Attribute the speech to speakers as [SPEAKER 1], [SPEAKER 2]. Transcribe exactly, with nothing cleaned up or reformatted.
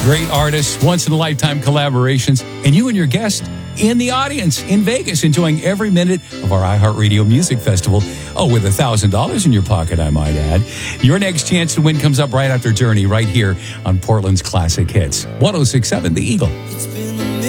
[SPEAKER 1] Great artists, once-in-a-lifetime collaborations, and you and your guest in the audience in Vegas enjoying every minute of our iHeartRadio Music Festival. Oh, with one thousand dollars in your pocket, I might add. Your next chance to win comes up right after Journey, right here on Portland's Classic Hits. one oh six point seven The Eagle.
[SPEAKER 2] It's been